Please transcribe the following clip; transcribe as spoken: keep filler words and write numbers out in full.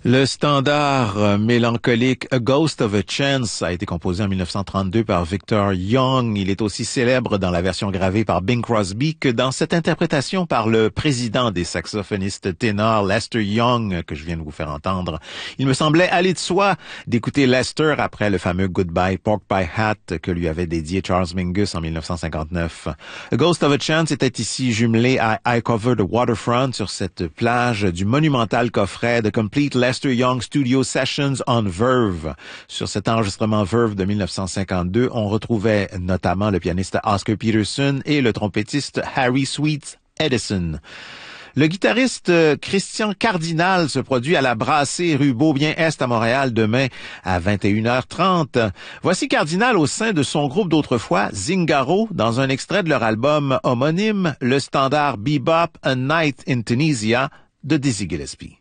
Le standard euh, mélancolique A Ghost of a Chance a été composé en mille neuf cent trente-deux par Victor Young. Il est aussi célèbre dans la version gravée par Bing Crosby que dans cette interprétation par le président des saxophonistes ténors, Lester Young, que je viens de vous faire entendre. Il me semblait aller de soi d'écouter Lester après le fameux Goodbye Pork Pie Hat que lui avait dédié Charles Mingus en mille neuf cent cinquante-neuf. A Ghost of a Chance était ici jumelé à I Cover the Waterfront sur cette plage du monumental coffret The Complete Lester Lester Young Studio Sessions on Verve. Sur cet enregistrement Verve de mille neuf cent cinquante-deux, on retrouvait notamment le pianiste Oscar Peterson et le trompettiste Harry Sweet Edison. Le guitariste Christian Cardinal se produit à la Brassée rue Beaubien-Est à Montréal demain à vingt et une heures trente. Voici Cardinal au sein de son groupe d'autrefois, Zingaro, dans un extrait de leur album homonyme, le standard Bebop A Night in Tunisia de Dizzy Gillespie.